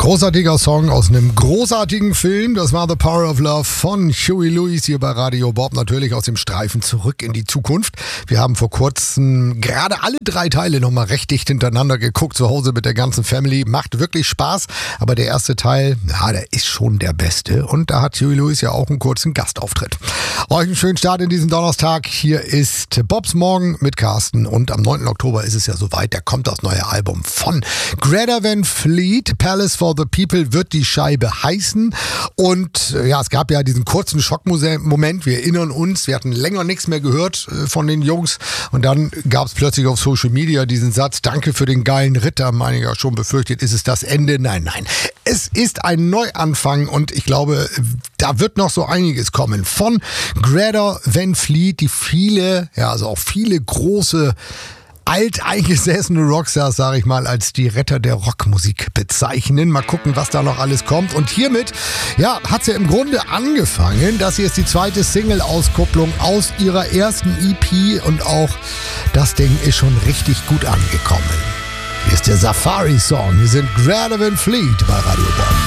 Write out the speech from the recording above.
Großartiger Song aus einem großartigen Film. Das war The Power of Love von Huey Lewis hier bei Radio Bob. Natürlich aus dem Streifen Zurück in die Zukunft. Wir haben vor kurzem gerade alle 3 Teile nochmal recht dicht hintereinander geguckt. Zu Hause mit der ganzen Family. Macht wirklich Spaß. Aber der erste Teil, der ist schon der beste. Und da hat Huey Lewis ja auch einen kurzen Gastauftritt. Euch einen schönen Start in diesen Donnerstag. Hier ist Bobs Morgen mit Carsten. Und am 9. Oktober ist es ja soweit. Da kommt das neue Album von Greta Van Fleet. Palace for the People wird die Scheibe heißen. Und ja, es gab ja diesen kurzen Schockmoment. Wir erinnern uns, wir hatten länger nichts mehr gehört von den Jungs. Und dann gab es plötzlich auf Social Media diesen Satz: Danke für den geilen Ritter. Meine ja schon befürchtet, ist es das Ende? Nein. Es ist ein Neuanfang und ich glaube, da wird noch so einiges kommen. Von Greta Van Fleet, die viele große alteingesessene Rockstars, sage ich mal, als die Retter der Rockmusik bezeichnen. Mal gucken, was da noch alles kommt. Und hiermit, hat es ja im Grunde angefangen. Das hier ist die zweite Single-Auskopplung aus ihrer ersten EP und auch das Ding ist schon richtig gut angekommen. Hier ist der Safari-Song. Wir sind Greta Van Fleet bei Radio Bob.